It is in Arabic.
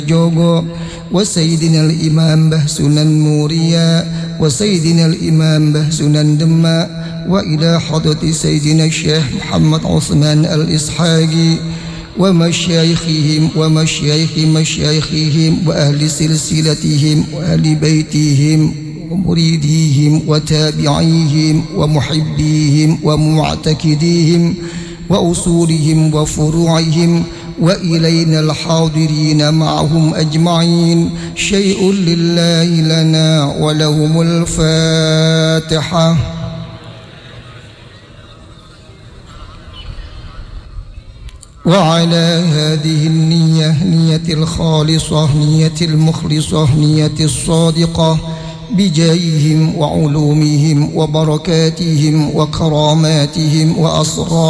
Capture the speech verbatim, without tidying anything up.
جوجو وسيدنا الإمام بهسنن موريا وسيدنا الإمام بهسنن دماء وإلى حضرة سيدنا الشيخ محمد عثمان الإسحاقي ومشايخهم ومشايخ مشايخهم وأهل سلسلتهم وأهل بيتهم ومريديهم وتابعيهم ومحبيهم ومعتكديهم وأصولهم وفروعهم وإلينا الحاضرين معهم أجمعين. شيء لله لنا ولهم الفاتحة. وعلى هذه النية نية الخالصة نية المخلصة نية الصادقة بجاههم وعلومهم وبركاتهم وكراماتهم وأسرارهم